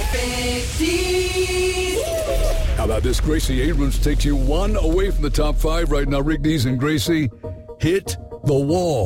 How about this? Gracie Abrams takes you one away from the top five right now. Rigby's and Gracie hit the wall.